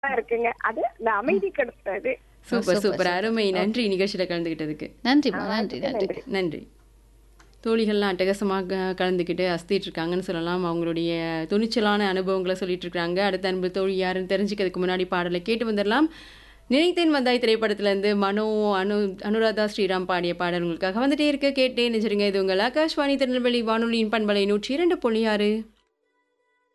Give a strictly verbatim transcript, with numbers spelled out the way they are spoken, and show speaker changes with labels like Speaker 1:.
Speaker 1: இருக்குங்க. அது அந்த அமைதி கொடுத்தது.
Speaker 2: Super,
Speaker 3: super,
Speaker 2: super.
Speaker 3: சூப்பர்.
Speaker 2: அருமை.
Speaker 3: ஓகே.
Speaker 2: நன்றி நிகழ்ச்சியில கலந்துக்கிட்டதுக்கு.
Speaker 3: நன்றிம்மா.
Speaker 1: ஆ
Speaker 3: நன்றி,
Speaker 1: வாய்ப்புக்கு
Speaker 3: நன்றி.
Speaker 1: நன்றி.
Speaker 2: நன்றி. தோழிகள்லாம் அட்டகாசமாக கலந்துக்கிட்டு அசத்திட்டு இருக்காங்கன்னு சொல்லலாம். அவங்களுடைய துணிச்சலான அனுபவங்கள சொல்லிட்டு இருக்காங்க. அடுத்த அன்பு தோழி யாருன்னு தெரிஞ்சுக்கிறதுக்கு முன்னாடி பாடலை கேட்டு வந்துடலாம். நினைத்தேன் வந்தாய் திரைப்படத்திலேருந்து மனோ அனு அனுராதா ஸ்ரீராம் பாடிய பாடல் உங்களுக்காக வந்துட்டே இருக்கு. கேட்டே நினைச்சிருங்க. இது உங்கள் ஆகாஷ்வாணி திருநெல்வேலி வானொலியின் பண்பலை நூற்றி இரண்டு புள்ளி ஆறு.